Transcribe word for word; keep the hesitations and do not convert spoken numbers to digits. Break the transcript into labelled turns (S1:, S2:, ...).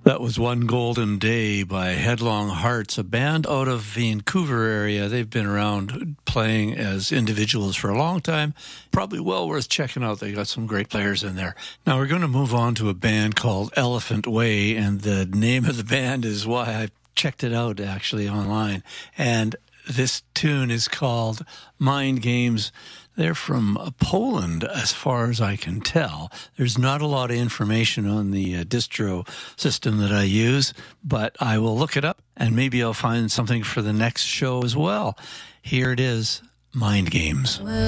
S1: That was One Golden Day by Headlong Hearts, a band out of Vancouver area. They've been around playing as individuals for a long time. Probably well worth checking out. They got some great players in there. Now we're going to move on to a band called Elephant Way, and the name of the band is why I checked it out actually online. And this tune is called Mind Games. They're from Poland, as far as I can tell. There's not a lot of information on the uh, distro system that I use, but I will look it up, and maybe I'll find something for the next show as well. Here it is, Mind Games.